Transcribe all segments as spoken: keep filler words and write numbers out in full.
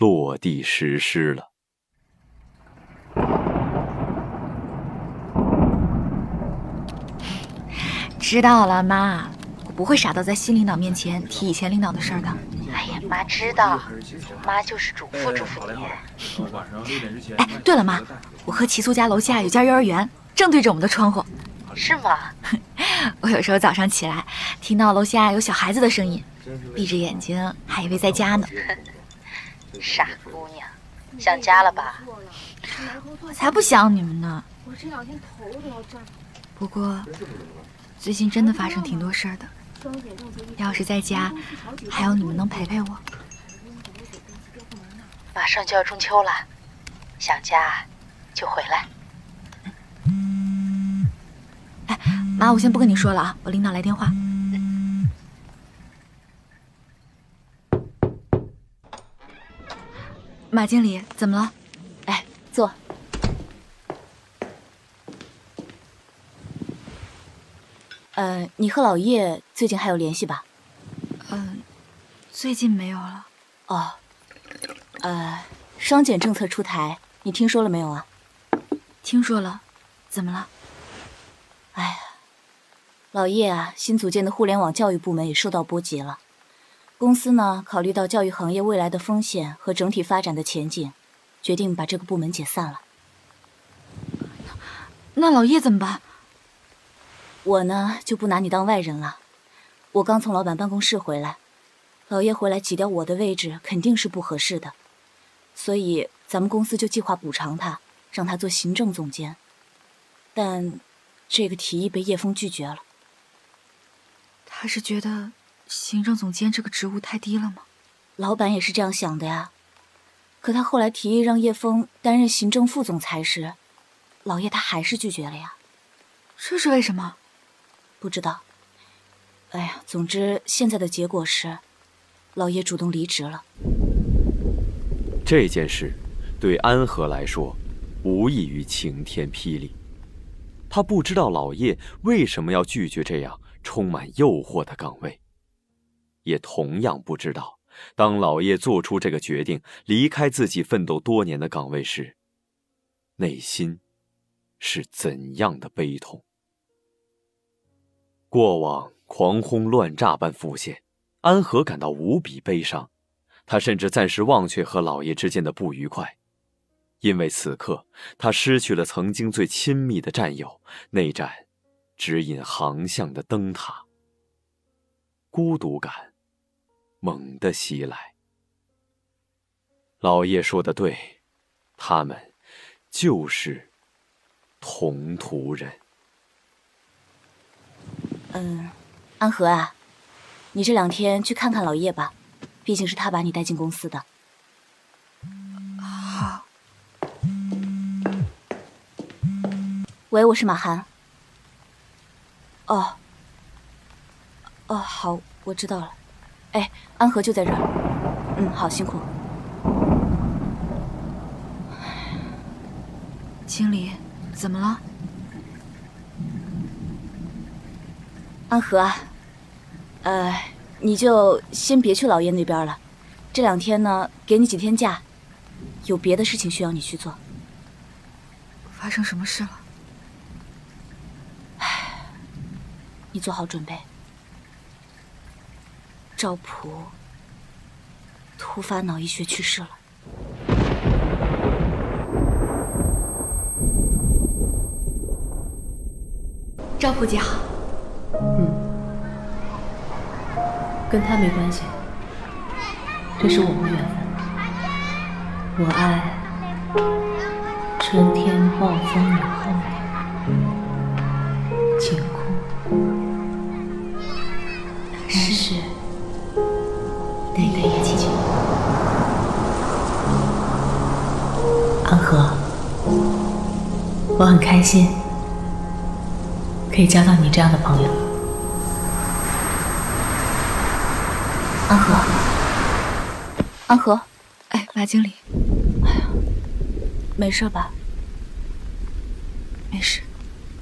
落地实施了。 知道了，妈，我不会傻到在新领导面前提以前领导的事儿的。 哎呀，妈知道，妈就是嘱咐嘱咐你。 哎，对了，妈，我和齐苏家楼下有家幼儿园，正对着我们的窗户。 是吗？ 我有时候早上起来，听到楼下有小孩子的声音，闭着眼睛还以为在家呢。 傻姑娘，想家了吧？ 我才不想你们呢。我这两天头都要胀。不过，最近真的发生挺多事儿的。要是在家，还有你们能陪陪我。 马上就要中秋了，想家就回来。 哎，妈，我先不跟你说了啊，我领导来电话。马经理，怎么了？ 哎，坐。呃，你和老叶最近还有联系吧？ 嗯、呃，最近没有了。 哦，呃，双减政策出台，你听说了没有啊？ 听说了，怎么了？ 哎呀，老叶啊，新组建的互联网教育部门也受到波及了。公司呢，考虑到教育行业未来的风险和整体发展的前景，决定把这个部门解散了。 那老叶怎么办？ 我呢，就不拿你当外人了。我刚从老板办公室回来，老叶回来挤掉我的位置，肯定是不合适的。所以咱们公司就计划补偿他，让他做行政总监。但这个提议被叶枫拒绝了。 他是觉得行政总监这个职务太低了吗？ 老板也是这样想的呀。可他后来提议让叶枫担任行政副总裁时，老叶他还是拒绝了呀。 这是为什么？ 不知道。哎呀，总之现在的结果是，老叶主动离职了。 这件事对安和来说，无异于晴天霹雳。他不知道老叶为什么要拒绝这样充满诱惑的岗位，也同样不知道，当老叶做出这个决定，离开自己奋斗多年的岗位时，内心是怎样的悲痛。过往狂轰乱炸般浮现，安和感到无比悲伤。他甚至暂时忘却和老叶之间的不愉快，因为此刻他失去了曾经最亲密的战友，那盏指引航向的灯塔。孤独感猛地袭来。老叶说的对，他们就是同途人。 嗯，安和啊，你这两天去看看老叶吧，毕竟是他把你带进公司的。 好。 喂，我是马涵。哦。哦，好，我知道了。哎，安和就在这儿。嗯，好，辛苦。 经理，怎么了？ 安和啊，呃，你就先别去老叶那边了，这两天呢，给你几天假，有别的事情需要你去做。 发生什么事了？ 唉，你做好准备。赵普突发脑溢血去世了。 赵普姐好。 嗯，跟他没关系，这是我们的缘分。我爱春天暴风雨后的晴空，但是你的眼睛。安和，我很开心可以交到你这样的朋友。 安和，安和， 哎，马经理， 哎呀，没事吧？ 没事。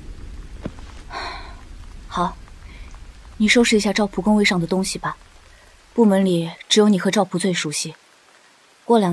好，你收拾一下赵普工位上的东西吧。部门里只有你和赵普最熟悉。过两